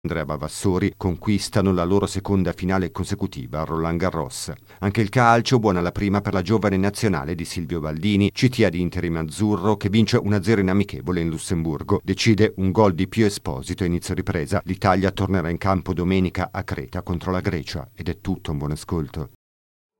Andrea Vavassori conquistano la loro seconda finale consecutiva a Roland Garros. Anche il calcio, buona la prima per la giovane nazionale di Silvio Baldini, CTA di interim azzurro che vince 1-0 in amichevole in Lussemburgo. Decide un gol di Pio Esposito a inizio ripresa. L'Italia tornerà in campo domenica a Creta contro la Grecia. Ed è tutto, un buon ascolto.